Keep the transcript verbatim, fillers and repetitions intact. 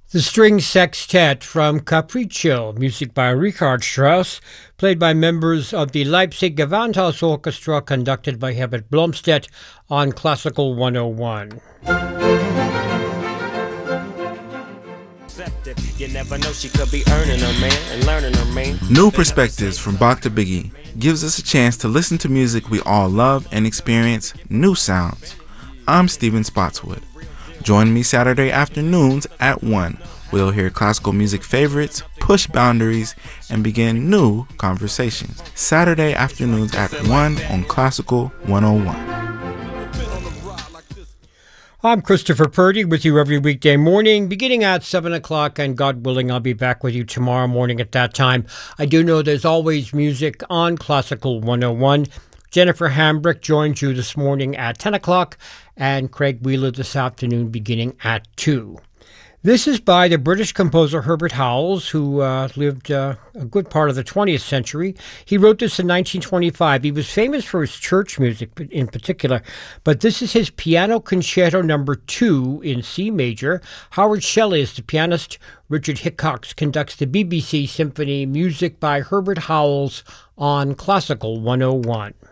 The String Sextet from Capriccio, music by Richard Strauss, played by members of the Leipzig Gewandhaus Orchestra, conducted by Herbert Blomstedt on Classical one oh one. New Perspectives from Bach to Biggie gives us a chance to listen to music we all love and experience new sounds. I'm Stephen Spotswood. Join me Saturday afternoons at one. We'll hear classical music favorites, push boundaries, and begin new conversations. Saturday afternoons at one on Classical one oh one. I'm Christopher Purdy with you every weekday morning, beginning at seven o'clock, and God willing, I'll be back with you tomorrow morning at that time. I do know there's always music on Classical one oh one. Jennifer Hambrick joins you this morning at ten o'clock, and Craig Wheeler this afternoon beginning at two. This is by the British composer Herbert Howells, who uh, lived uh, a good part of the twentieth century. He wrote this in nineteen twenty-five. He was famous for his church music in particular, but this is his Piano Concerto number two in C major. Howard Shelley is the pianist. Richard Hickox conducts the B B C Symphony, music by Herbert Howells on Classical one oh one.